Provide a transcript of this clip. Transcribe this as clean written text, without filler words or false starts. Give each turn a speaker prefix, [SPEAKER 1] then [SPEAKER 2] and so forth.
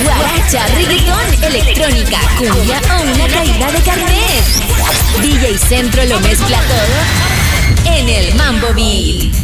[SPEAKER 1] guaracha, reggaetón, electrónica, cumbia o una caída de carnet. DJ Centro lo mezcla todo en el Mambo Beat.